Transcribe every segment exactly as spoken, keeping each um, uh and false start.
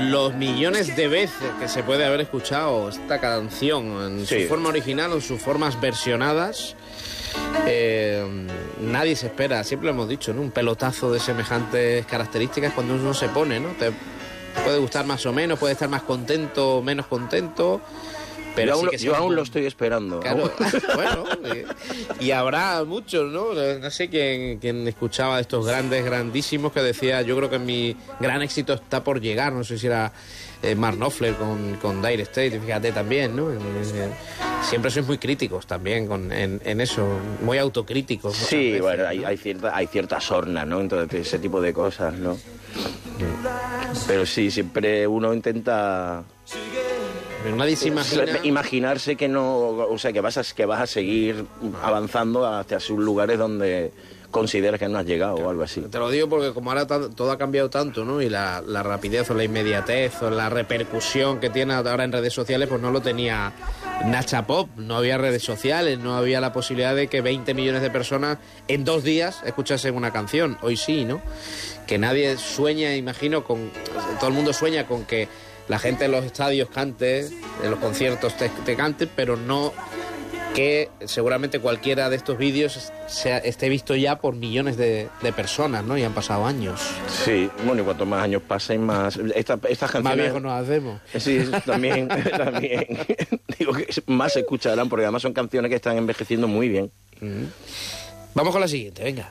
los millones de veces que se puede haber escuchado esta canción en sí. su forma original o en sus formas versionadas. Eh, nadie se espera, siempre lo hemos dicho, ¿no? Un pelotazo de semejantes características cuando uno se pone, ¿no? Te puede gustar más o menos, puede estar más contento o menos contento. Pero yo sí aún, que yo aún lo estoy esperando. Claro, bueno, y, y habrá muchos, ¿no? No sé quién, quién escuchaba a estos grandes, grandísimos que decía, yo creo que mi gran éxito está por llegar, no sé si era eh, Mark Knopfler con, con Dire Straits, fíjate también, ¿no? Siempre sois muy críticos también con, en, en eso, muy autocríticos. Sí, veces, bueno, ¿no? hay, hay, cierta, hay cierta sorna, ¿no? Entonces, ese tipo de cosas, ¿no? Pero sí, siempre uno intenta... Pero nadie se imagina... Imaginarse que no, o sea, que vas a, que vas a seguir avanzando hacia sus lugares donde consideras que no has llegado, claro, o algo así. Te lo digo porque como ahora todo ha cambiado tanto, ¿no? Y la, la rapidez o la inmediatez o la repercusión que tiene ahora en redes sociales, pues no lo tenía Nacha Pop. No había redes sociales, no había la posibilidad de que veinte millones de personas en dos días escuchasen una canción. Hoy sí, ¿no? Que nadie sueña, imagino, con... Todo el mundo sueña con que la gente en los estadios cante, en los conciertos te, te cante, pero no que seguramente cualquiera de estos vídeos sea, esté visto ya por millones de, de personas, ¿no? Y han pasado años. Sí, bueno, y cuanto más años pasen, más... Esta, estas canciones... Más viejos nos hacemos. Sí, también, también. Digo que más se escucharán, porque además son canciones que están envejeciendo muy bien. Mm. Vamos con la siguiente, venga.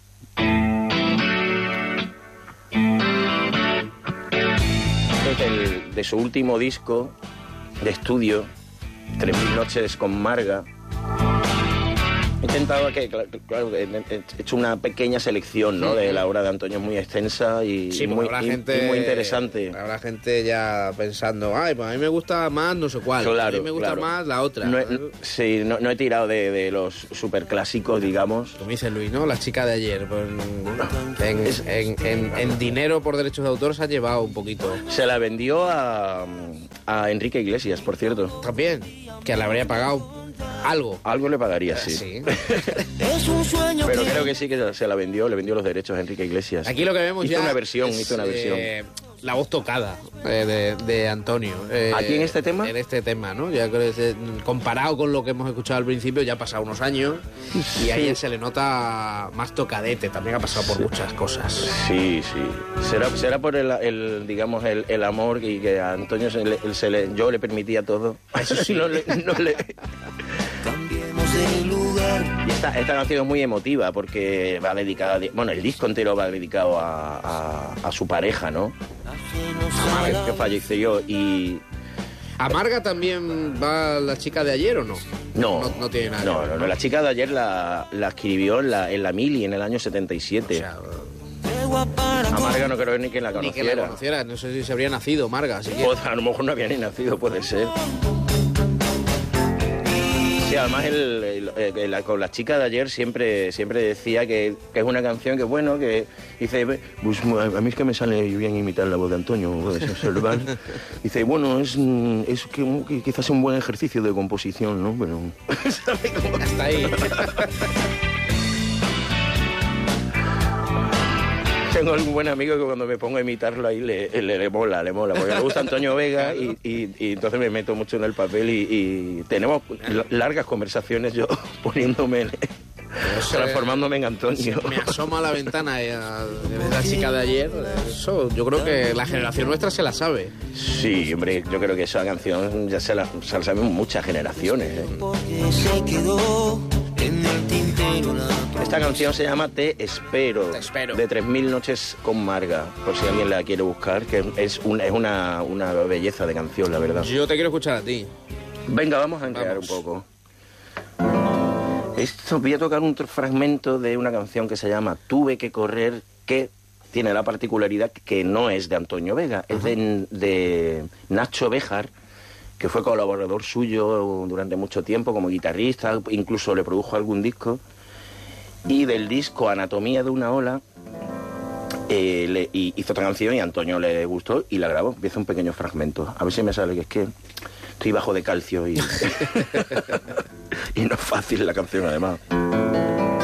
El, de su último disco de estudio, Tres Mil Noches con Marga. He intentado que, claro, he hecho una pequeña selección, ¿no? De la obra de Antonio, muy extensa y, sí, y, muy, habrá y, gente, y muy interesante. Habrá gente ya pensando, ay, pues a mí me gusta más no sé cuál, claro, a mí me gusta claro. más la otra. No he, sí, no, no he tirado de, de los superclásicos, digamos. Como dice Luis, ¿no? La chica de ayer, pues, en, en, en, en dinero por derechos de autor se ha llevado un poquito. Se la vendió a, a Enrique Iglesias, por cierto. También, que le habría pagado algo. Algo le pagaría, sí. sí. Es un sueño. Pero que... creo que sí que se la vendió, le vendió los derechos a Enrique Iglesias. Aquí lo que vemos hizo ya una versión, es, hizo una versión. Eh, la voz tocada eh, de, de Antonio. Eh, ¿Aquí en este tema? En este tema, ¿no? Ya creo que eh, comparado con lo que hemos escuchado al principio, ya ha pasado unos años y a ella se le nota más tocadete. También ha pasado por sí. muchas cosas. Sí, sí. Será, será por el, el digamos, el, el amor y que a Antonio se le, se le, yo le permitía todo. Eso sí. no le... No le... Y esta, esta canción es muy emotiva porque va dedicada, bueno, el disco entero va dedicado a, a, a su pareja, ¿no? Que falleció y... ¿A Marga también va la chica de ayer o no? No, no, no tiene nada. No, no, no, no, la chica de ayer la, la escribió en la, en la Mili en el año setenta y siete. O sea, a Marga no creo ni que la conociera. Ni que la conociera, no sé si se habría nacido Marga. Así que... pues a lo mejor no había ni nacido, puede ser. Sí, además el, el, el, el, con la chica de ayer siempre siempre decía que, que es una canción que, bueno, que dice, pues a mí es que me sale bien imitar la voz de Antonio, puedes observar. Dice, bueno, es, es que, que quizás es un buen ejercicio de composición, ¿no? Pero... hasta ahí. Tengo un buen amigo que cuando me pongo a imitarlo ahí le, le, le mola, le mola, porque le gusta Antonio Vega y, y, y entonces me meto mucho en el papel y, y tenemos largas conversaciones yo poniéndome, en, transformándome en Antonio. Me asoma a la ventana de la chica de ayer, eso yo creo que la generación nuestra se la sabe. Sí, hombre, yo creo que esa canción ya se la, se la saben muchas generaciones, ¿eh? Esta canción se llama Te Espero, Te Espero, de Tres Mil Noches con Marga, por si alguien la quiere buscar, que es, un, es una, una belleza de canción, la verdad. Yo te quiero escuchar a ti. Venga, vamos a entrar un poco. Esto, voy a tocar un fragmento de una canción que se llama Tuve que correr, que tiene la particularidad que no es de Antonio Vega, uh-huh. es de, de Nacho Béjar, que fue colaborador suyo durante mucho tiempo como guitarrista, incluso le produjo algún disco. Y del disco Anatomía de una ola eh, le, y hizo otra canción y a Antonio le gustó y la grabó. Empieza un pequeño fragmento. A ver si me sale, que es que estoy bajo de calcio y, y no es fácil la canción además.